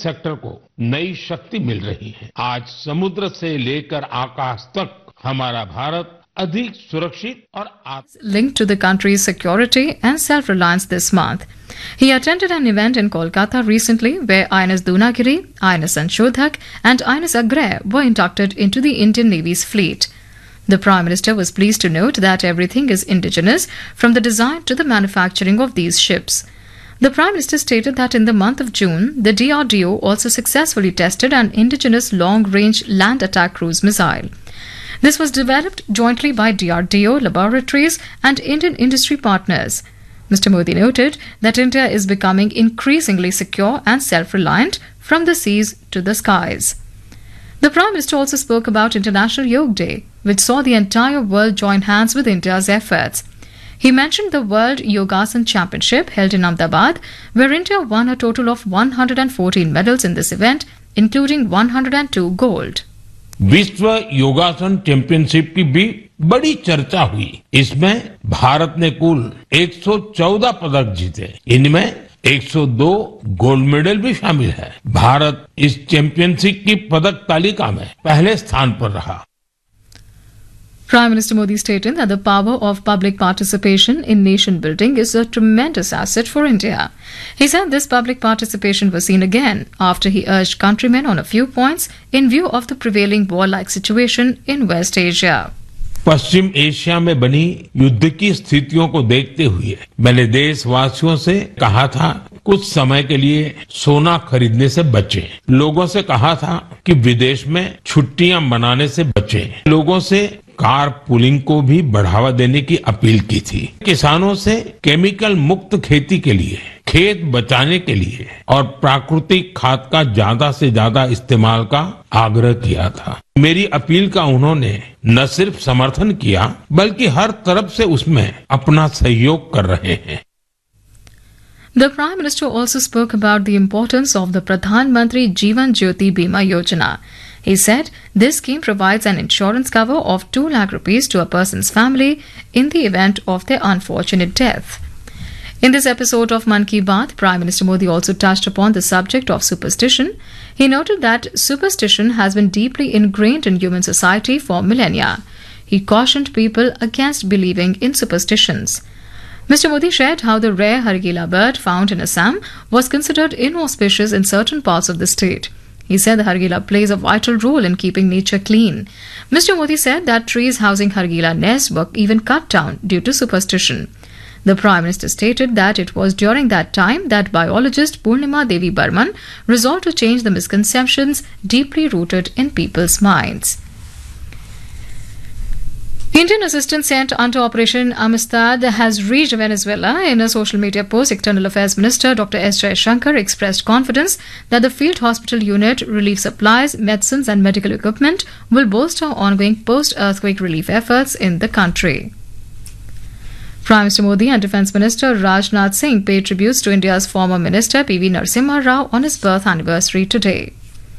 Sector को नई शक्ति मिल रही है। आज समुद्र से लेकर आकाश तक हमारा भारत अधिक सुरक्षित और linked to the country's security and self-reliance this month. He attended an event in Kolkata recently where INS Dunagiri, INS Anshodhak and INS Agray were inducted into the Indian Navy's fleet. The Prime Minister was pleased to note that everything is indigenous from the design to the manufacturing of these ships. The Prime Minister stated that in the month of June, the DRDO also successfully tested an indigenous long-range land attack cruise missile. This was developed jointly by DRDO laboratories and Indian industry partners. Mr. Modi noted that India is becoming increasingly secure and self-reliant from the seas to the skies. The Prime Minister also spoke about International Yoga Day, which saw the entire world join hands with India's efforts. He mentioned the World Yogasan Championship held in Ahmedabad, where India won a total of 114 medals in this event, including 102 gold. विश्व योगासन championship की भी बड़ी चर्चा हुई। इसमें भारत ने कुल 114 पदक जीते। इनमें 102 गोल्ड मेडल भी शामिल है। भारत इस चैंपियनशिप की पदक तालिका में पहले स्थान पर रहा। Prime Minister Modi stated that the power of public participation in nation building is a tremendous asset for India. He said this public participation was seen again after he urged countrymen on a few points in view of the prevailing war-like situation in West Asia. Paschim Asia में बनी युद्ध की स्थितियों को देखते हुए मैंने देशवासियों से कहा था कुछ समय के लिए सोना खरीदने से बचें। लोगों से कहा था कि विदेश में छुट्टियां मनाने से बचें। लोगों से कार पुलिंग को भी बढ़ावा देने की अपील की थी। किसानों से केमिकल मुक्त खेती के लिए, खेत बचाने के लिए और प्राकृतिक खाद का ज्यादा से ज्यादा इस्तेमाल का आग्रह किया था। मेरी अपील का उन्होंने न सिर्फ समर्थन किया बल्कि हर तरफ से उसमें अपना सहयोग कर रहे हैं। The Prime Minister also spoke about the importance of the Pradhan Mantri Jeevan Jyoti Bima Yojana. He said this scheme provides an insurance cover of 2 lakh rupees to a person's family in the event of their unfortunate death. In this episode of Mann Ki Baat, Prime Minister Modi also touched upon the subject of superstition. He noted that superstition has been deeply ingrained in human society for millennia. He cautioned people against believing in superstitions. Mr. Modi shared how the rare Hargila bird found in Assam was considered inauspicious in certain parts of the state. He said the Hargila plays a vital role in keeping nature clean. Mr. Modi said that trees housing Hargila nests were even cut down due to superstition. The Prime Minister stated that it was during that time that biologist Purnima Devi Burman resolved to change the misconceptions deeply rooted in people's minds. Indian assistant sent under Operation Amistad has reached Venezuela. In a social media post, External Affairs Minister Dr. S. Jaishankar expressed confidence that the field hospital unit, relief supplies, medicines and medical equipment will bolster ongoing post-earthquake relief efforts in the country. Prime Minister Modi and Defence Minister Rajnath Singh paid tributes to India's former Minister P.V. Narasimha Rao on his birth anniversary today.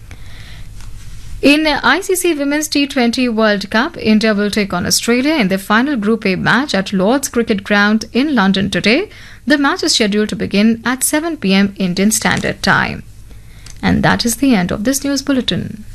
In ICC Women's T20 World Cup, India will take on Australia in their final Group A match at Lord's Cricket Ground in London today. The match is scheduled to begin at 7 p.m. Indian Standard Time. And that is the end of this news bulletin.